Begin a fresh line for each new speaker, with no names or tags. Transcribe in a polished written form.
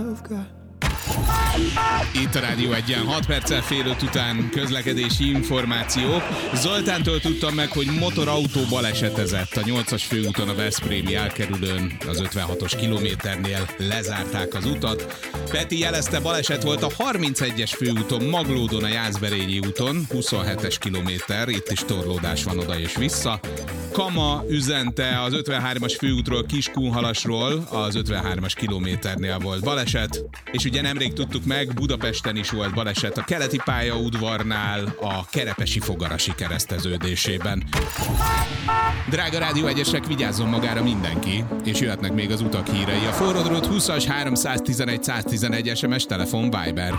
you've got.
Itt a Rádió 1-en 6 perccel fél 5 után közlekedési információk. Zoltántól tudtam meg, hogy motorautó balesetezett a 8-as főúton a veszprémi elkerülőn, az 56-os kilométernél lezárták az utat. Peti jelezte, baleset volt a 31-es főúton Maglódon a Jászberényi úton, 27-es kilométer, itt is torlódás van oda és vissza. Kama üzente az 53-as főútról Kiskunhalasról, az 53-as kilométernél volt baleset, és ugye nemrég tudtuk meg, Budapesten is volt baleset a keleti pályaudvarnál, a Kerepesi Fogarasi kereszteződésében. Drága Rádió 1-esek, vigyázzon magára mindenki, és jöhetnek még az utak hírei. A forró drót 20-as 311 111 SMS, telefon, Viber.